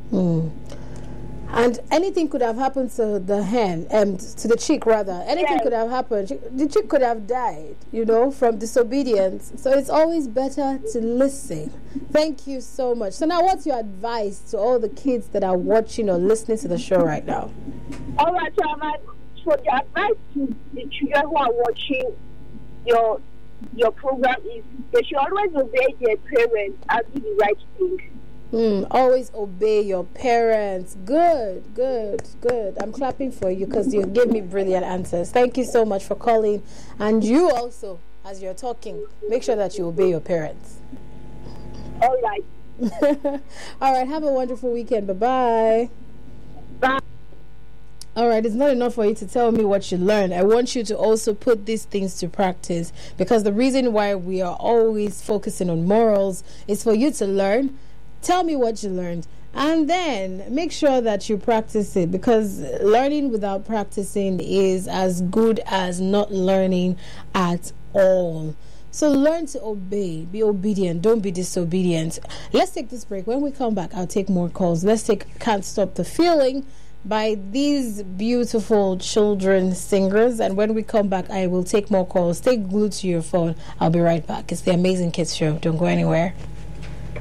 Mm. And anything could have happened to the hen, to the chick rather. Anything could have happened. The chick could have died, from disobedience. So it's always better to listen. Thank you so much. So now what's your advice to all the kids that are watching or listening to the show right now? All right, so the advice to the children who are watching your program is they should always obey their parents and do the right thing. Always obey your parents. Good. I'm clapping for you because you gave me brilliant answers. Thank you so much for calling. And you also, as you're talking, make sure that you obey your parents. All right. All right. Have a wonderful weekend. Bye-bye. Bye. All right, it's not enough for you to tell me what you learned. I want you to also put these things to practice, because the reason why we are always focusing on morals is for you to learn. Tell me what you learned, and then make sure that you practice it, because learning without practicing is as good as not learning at all. So learn to obey, be obedient, don't be disobedient. Let's take this break. When we come back, I'll take more calls. Let's take Can't Stop the Feeling by these beautiful children singers, and when we come back, I will take more calls. Stay glued to your phone. I'll be right back. It's the Amazing Kids Show. Don't go anywhere.